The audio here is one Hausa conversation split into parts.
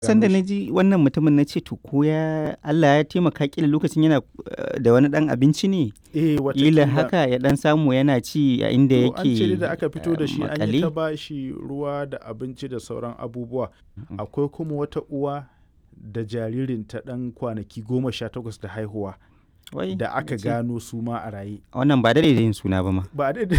Sanda gano na shi. ji wannan mutumin na ce to ko ya Allah ya taimaka ƙila lokacin yana da wani ɗan abinci ne, ƙila Watakila. haka ya ɗan samu yana ci a inda To an ce dai da yake aka fito da shi an yi ta maƙale. ba shi ruwa da abinci da sauran abubuwa. Akwai kuma wata uwa da jaririnta ɗan kwanaki 18 da haihuwa Wai, da aka ce, gano su ma a raye. wannan ba da yin suna ba ma. Ba da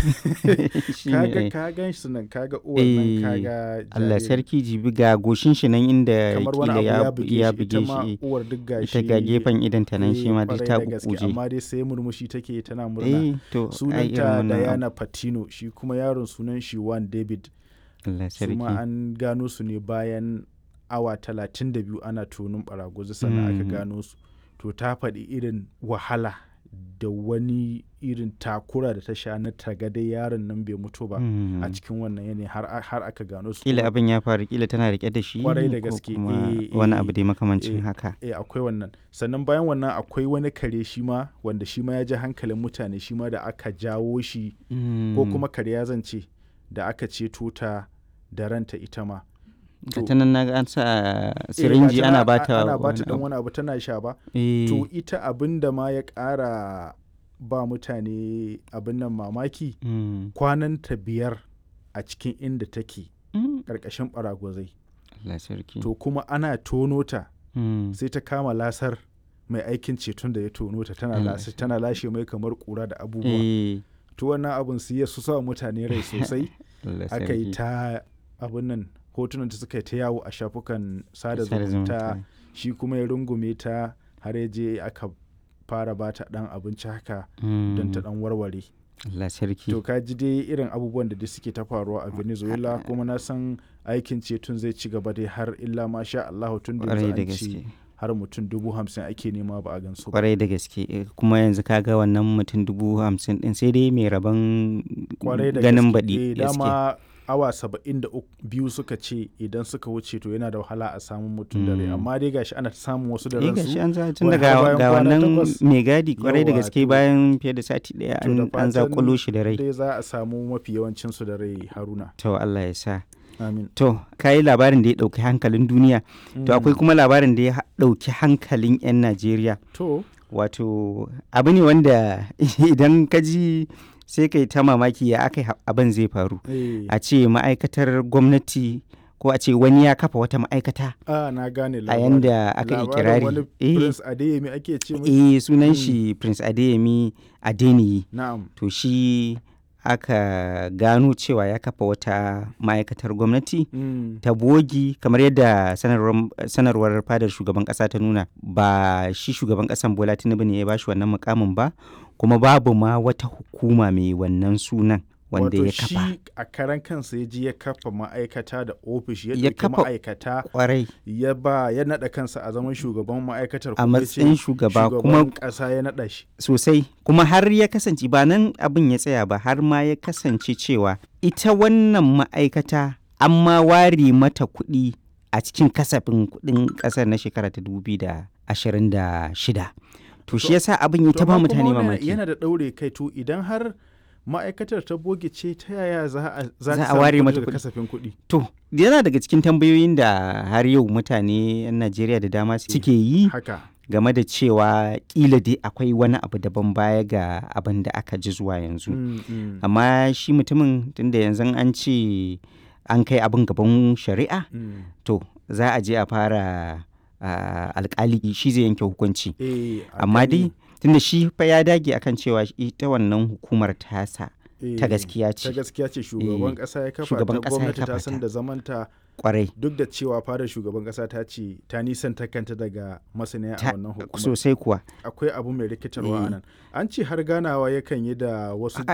Shi ne, kaga eh. ka gan shi nan kaga uwar nan kaga Allah jaririn. sarki jibi ga goshin shi nan inda Kamar wani ƙila abu ya ya buge buge shi ita ma shi. uwar duk gashi. Ita ga gefen idonta nan shi ma duk kwarai ta da gaske, ƙuƙuje. amma dai sai murmushi take tana murna. To ai irin Sunanta wannan abu. Diana Patino, shi kuma yaron sunan shi Juan David. Allah Su ma sarki. an gano su ne bayan awa 32 ana tonin ɓaraguzi sannan aka Mhm. gano su. To ta faɗi irin wahala da wani irin takura da ta sha na taga dai yaron nan bai mutu ba a cikin wannan yanayi har aka gano su. Ƙila abin ya faru ƙila tana riƙe da shi Kwarai da ko gaske, kuma wani abu dai makamancin eh. haka. Akwai wannan. Sannan bayan wannan akwai wani kare shi ma wanda shi ma ya ji hankalin mutane shi ma da aka jawo shi ko kuma kare ya zance da aka ceto ta da ranta ita ma. Gata nan naga an sa sirinji ana bata ana wani bata dan abu. wani abu tana sha ba. Eh, To ita abin da ma ya ƙara ba mutane abin nan mamaki kwananta 5 a cikin inda take ƙarƙashin ɓaragwazai. Allah sarki. To kuma ana tono ta Mm. sai ta kama lasar mai aikin ceton da ya tono ta tana lashe mai kamar ƙura da abubuwa. Eh, To wannan abin su ya sa mutane rai sosai. Allah Aka yi sarki. ta abin nan hotunan ta suka yi ta yawo a shafukan sada Sada zumunta. zumunta. Shi kuma ya rungume ta har ya je aka fara ba ta ɗan abinci haka don ta ɗan warware. Allah sarki. To ka ji dai irin abubuwan da dai suke ta faruwa a Venezuela kuma na san aikin ceton zai ci gaba dai har illa ma sha Allahu tun da Kwarai yanzu da an ce gaske. har mutum 50,000 ake nema ba a gansu ba. Kwarai da gaske. Kuma yanzu kaga wannan mutum 50,000 ɗin sai dai mai rabon Kwarai da ganin gaske. baɗi. Gaske. Dama awa 72 suka ce idan suka wuce to yana da wahala a samun mutum da rai amma dai gashi ana samun wasu da gashi ransu. an za tun wai daga har bayan ga kwana wannan 8. mai gadi kwarai da Yawwa, gaske to- bayan fiye da sati ɗaya To da an fatan zakulo shi da rai. dai za a samu mafi yawancinsu da rai, Haruna. To Allah ya sa. Amin. To, ka yi labarin da ya ɗauki hankalin duniya. To, akwai kuma labarin da ya ɗauki hankalin 'yan Najeriya. To, Wato, abu ne wanda idan ka ji sai kai ta mamaki ya aka yi abin zai faru. A ce ma'aikatar gwamnati ko a ce wani ya kafa wata ma'aikata na gane a labarin. yanda aka yi Labarin kirari. wani Prince Adeyemi ake ce mai. Sunan shi Prince Adeyemi Adeniyi. Na'am. To shi aka gano cewa ya kafa wata ma'aikatar gwamnati ta bogi kamar yadda sanarwar fadar shugaban kasa ta nuna. Ba shi shugaban kasan Bola Tinubu ne ya bashi wannan mukamin ba, kuma babu ma wata hukuma mai wannan sunan wanda ya kafa. Wato shi a karan kansa ya ji ya kafa ma'aikata da ofishi ya Ya ɗauki kafa ma'aikata kwarai ya naɗa kansa a zaman shugaban ma'aikatar a kuma ya ce matsayin shugaba kuma shugaban ƙasa ya naɗa shi. sosai, kuma har ya kasance ba nan abin ya tsaya ba, har ma ya kasance cewa ita wannan ma'aikata an ma ware mata kuɗi a cikin kasafin kuɗin ƙasar na shekara ta 2026. To shi yasa abin ya ta ba amma mutane kuma wannan mamaki. yana da ɗaure kai, to idan har ma'aikatar ta boge ce ta yaya za a Za a samu ware kuɗi mata daga kuɗi. kasafin kuɗi? To, yana daga cikin tambayoyin da har yau mutane 'yan Najeriya da dama suke yi Haka. game da cewa kila dai akwai wani abu daban baya ga abin da aka ji zuwa yanzu. Amma shi mutumin tunda yanzu an ce an kai abin gaban shari'a, to za a je a fara alkali shi zai yanke hukunci. Amma dai tunda shi fa ya dage akan cewa ita wannan hukumar tasa ta gaskiya ce. Ta gaskiya ce, shugaban ƙasa ya kafa Shugaban ta, ƙasa ya gwamnati ta kafa san ta. da zamanta, Kwarai. duk da cewa fadar shugaban ƙasa ta ce ta nisanta kanta daga masaniya a wannan hukumar. Sosai kuwa. Akwai abu mai rikitarwa a nan. An ce har ganawa yakan yi da wasu